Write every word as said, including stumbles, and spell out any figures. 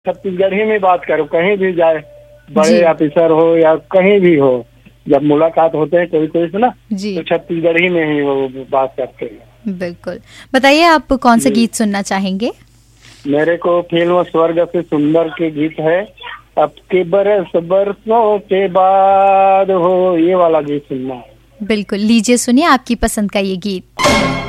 छत्तीसगढ़ी में बात करो, कहीं भी जाए, बड़े ऑफिसर हो या कहीं भी हो, जब मुलाकात होते हैं कोई कोई से ना, तो छत्तीसगढ़ी में ही वो बात करते हैं। बिल्कुल, बताइए आप कौन सा गीत सुनना चाहेंगे? मेरे को फिल्म स्वर्ग से सुंदर के गीत है, अब के बरस बरसों के बाद हो, ये वाला गीत सुनना है। बिल्कुल, लीजिए सुनिए आपकी पसंद का ये गीत।